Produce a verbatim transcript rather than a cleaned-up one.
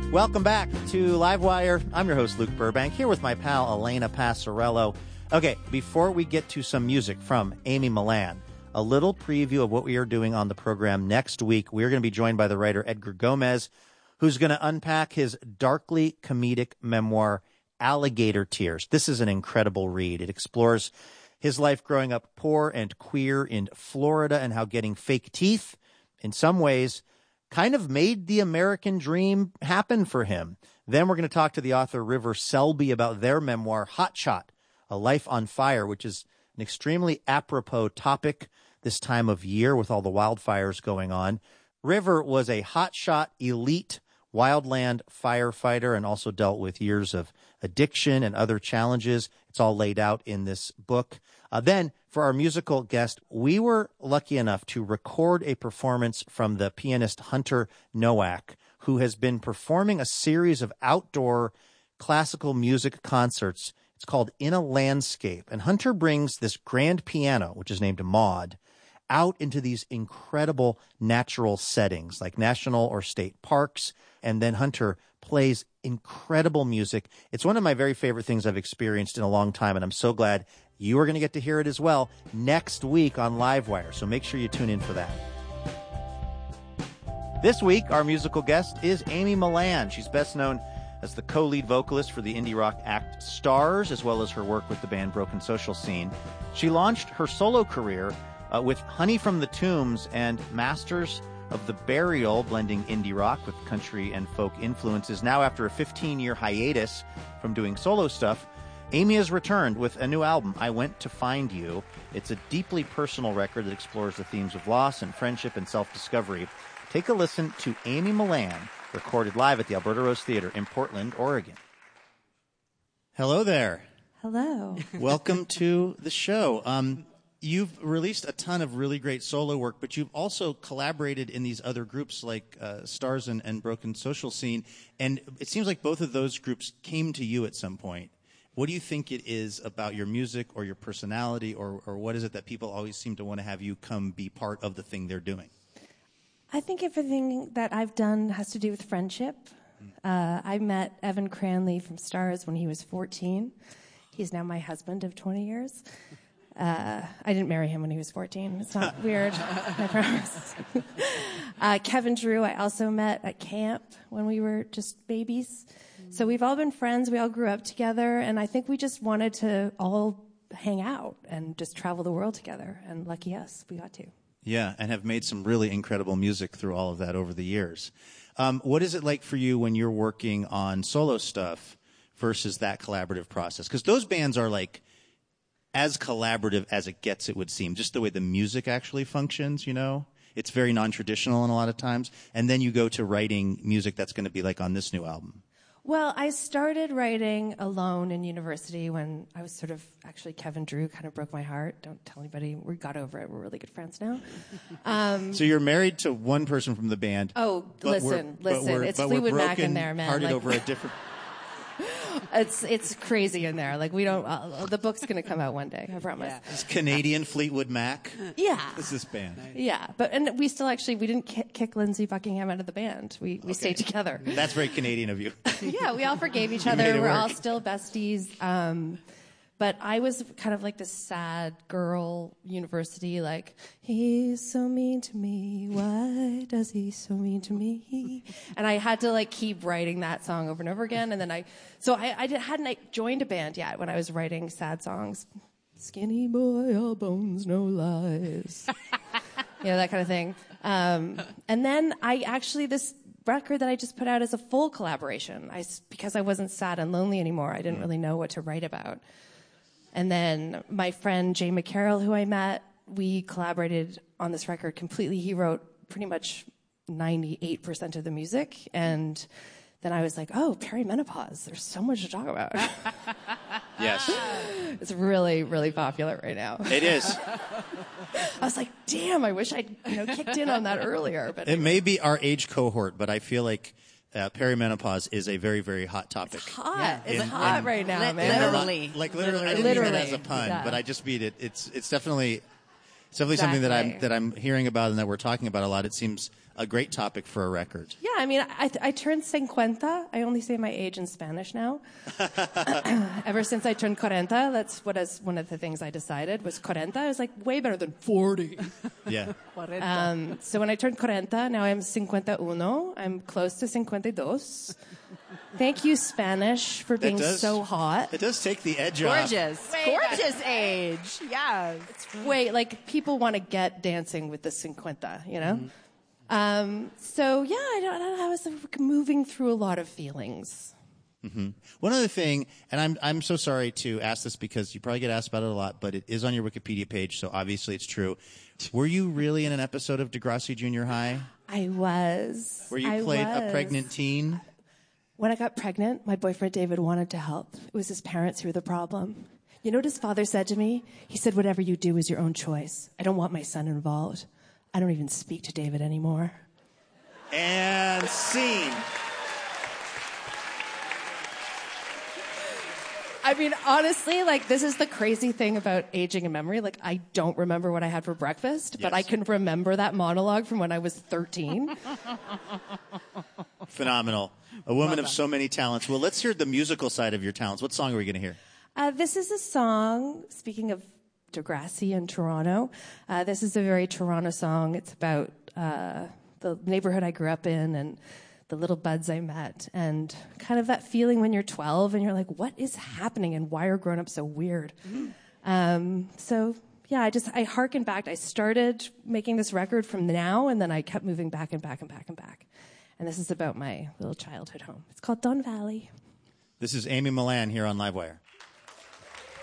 Welcome back to Livewire. I'm your host, Luke Burbank, here with my pal, Elena Passarello. Okay, before we get to some music from Amy Millan, a little preview of what we are doing on the program next week. We're going to be joined by the writer Edgar Gomez, who's going to unpack his darkly comedic memoir, Alligator Tears. This is an incredible read. It explores his life growing up poor and queer in Florida and how getting fake teeth, in some ways, kind of made the American dream happen for him. Then we're going to talk to the author River Selby about their memoir, Hot Shot, A Life on Fire, which is an extremely apropos topic this time of year with all the wildfires going on. River was a hotshot elite wildland firefighter and also dealt with years of addiction and other challenges. It's all laid out in this book. Uh, then, for our musical guest, we were lucky enough to record a performance from the pianist Hunter Nowak, who has been performing a series of outdoor classical music concerts. It's called In a Landscape. And Hunter brings this grand piano, which is named Maud, out into these incredible natural settings like national or state parks. And then Hunter plays incredible music. It's one of my very favorite things I've experienced in a long time, and I'm so glad you are going to get to hear it as well next week on Livewire. So make sure you tune in for that. This week, our musical guest is Amy Millan. She's best known as the co-lead vocalist for the indie rock act Stars, as well as her work with the band Broken Social Scene. She launched her solo career uh, with Honey from the Tombs and Masters of the Burial, blending indie rock with country and folk influences. Now, after a fifteen-year hiatus from doing solo stuff, Amy has returned with a new album, I Went to Find You. It's a deeply personal record that explores the themes of loss and friendship and self-discovery. Take a listen to Amy Millan, recorded live at the Alberta Rose Theatre in Portland, Oregon. Hello there. Hello. Welcome to the show. Um, you've released a ton of really great solo work, but you've also collaborated in these other groups like uh, Stars and, and Broken Social Scene, and it seems like both of those groups came to you at some point. What do you think it is about your music or your personality, or, or what is it that people always seem to want to have you come be part of the thing they're doing? I think everything that I've done has to do with friendship. Uh, I met Evan Cranley from Stars when he was fourteen. He's now my husband of twenty years. Uh, I didn't marry him when he was fourteen. It's not weird, I promise. uh, Kevin Drew, I also met at camp when we were just babies. So we've all been friends. We all grew up together. And I think we just wanted to all hang out and just travel the world together. And lucky us, we got to. Yeah, and have made some really incredible music through all of that over the years. Um, what is it like for you when you're working on solo stuff versus that collaborative process? Because those bands are like as collaborative as it gets, it would seem, just the way the music actually functions, you know? It's very non-traditional in a lot of times. And then you go to writing music that's going to be like on this new album. Well, I started writing alone in university when I was sort of, actually Kevin Drew kind of broke my heart. Don't tell anybody. We got over it. We're really good friends now. Um, so you're married to one person from the band. Oh, listen, listen. It's Fleetwood Mac in there, man. Hearted like, over a different... It's it's crazy in there. Like we don't. Uh, the book's going to come out one day. I promise. Yeah. It's Canadian Fleetwood Mac. Yeah. This is band. Yeah, but and we still actually we didn't ki- kick Lindsey Buckingham out of the band. We we okay. stayed together. That's very Canadian of you. Yeah, we all forgave each other. We're work. all still besties. Um, but I was kind of like this sad girl university, like, he's so mean to me. Why does he so mean to me? And I had to like keep writing that song over and over again. And then I, so I, I hadn't like, joined a band yet when I was writing sad songs. Skinny boy, all bones, no lies. You know, that kind of thing. Um, and then I actually, this record that I just put out is a full collaboration. I, because I wasn't sad and lonely anymore, I didn't really know what to write about. And then my friend Jay McCarroll, who I met, we collaborated on this record completely. He wrote pretty much ninety-eight percent of the music. And then I was like, oh, perimenopause. There's so much to talk about. Yes. It's really, really popular right now. It is. I was like, damn, I wish I'd you know, kicked in on that earlier. But it anyway. may be our age cohort, but I feel like Uh, perimenopause is a very, very hot topic. It's hot. Yeah. It's in, hot in, right now, li- man. Literally. Like literally, I didn't literally. mean that as a pun, Yeah. but I just mean it. It's it's definitely it's definitely Exactly. something that I'm that I'm hearing about and that we're talking about a lot. It seems a great topic for a record. Yeah, I mean, I, I turned cincuenta. I only say my age in Spanish now. Ever since I turned cuarenta, that's what is one of the things I decided was cuarenta. I was like, way better than forty. Yeah. Um, so when I turned cuarenta, now I'm cincuenta uno. I'm close to cincuenta dos. Thank you, Spanish, for being does, so hot. It does take the edge Gorgeous. off. Gorgeous. Gorgeous age. Yes. Wait, like, people want to get dancing with the cincuenta, you know? Mm-hmm. Um, so, yeah, I, don't, I was moving through a lot of feelings. Mm-hmm. One other thing, and I'm I'm so sorry to ask this because you probably get asked about it a lot, but it is on your Wikipedia page, so obviously it's true. Were you really in an episode of Degrassi Junior High? I was. Where you I played was. a pregnant teen? When I got pregnant, my boyfriend David wanted to help. It was his parents who were the problem. You know what his father said to me? He said, whatever you do is your own choice. I don't want my son involved. I don't even speak to David anymore. And scene. I mean, honestly, like, this is the crazy thing about aging and memory. Like, I don't remember what I had for breakfast, yes. but I can remember that monologue from when I was thirteen. Phenomenal. A woman of so many talents. Well, let's hear the musical side of your talents. What song are we going to hear? Uh, this is a song, speaking of Degrassi and Toronto, uh, this is a very Toronto song. It's about uh, the neighborhood I grew up in and the little buds I met, and kind of that feeling when you're twelve and you're like, what is happening and why are grown-ups so weird? Mm-hmm. Um, so, yeah, I just, I harken back. I started making this record from now, and then I kept moving back and back and back and back. And this is about my little childhood home. It's called Don Valley. This is Amy Millan here on Livewire.